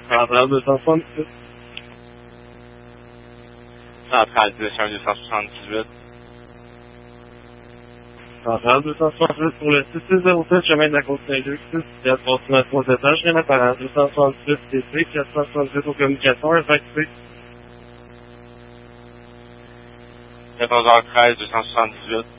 Centrale 266. Centrale direction 278. Centrale 268 pour le 6607, chemin de la Côte-Saint-Luc, 6 pièces, bâtiment 3 étages, rien apparent, 268 TC, 468 aux communications, effectué. 14h13, 278.